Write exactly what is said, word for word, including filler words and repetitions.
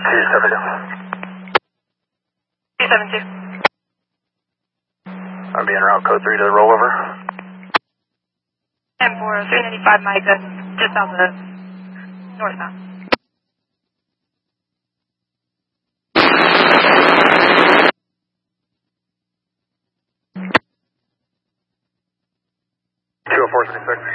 two seven two. two seven two. I'm being route code three to the rollover. And for three ninety-five Mike, that's just south of northbound. two oh four three six.